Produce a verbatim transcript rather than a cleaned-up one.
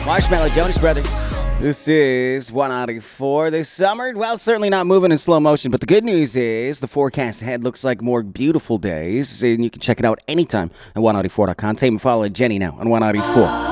Marshmallow Jonas Brothers. This is one ninety-four this summer. Well, it's certainly not moving in slow motion, but the good news is the forecast ahead looks like more beautiful days, and you can check it out anytime at one ninety-four dot com. Take and follow Jenny now on one ninety-four.